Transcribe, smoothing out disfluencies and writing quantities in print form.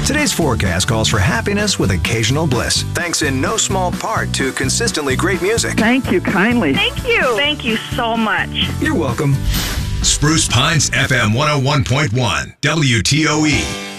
Today's forecast calls for happiness with occasional bliss, thanks in no small part to consistently great music. Thank you kindly. Thank you. Thank you so much. You're welcome. Spruce Pines FM 101.1 WTOE.